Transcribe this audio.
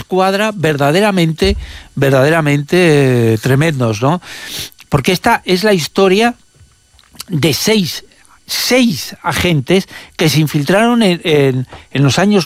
escuadra verdaderamente tremendos, ¿no? Porque esta es la historia de seis agentes que se infiltraron en los años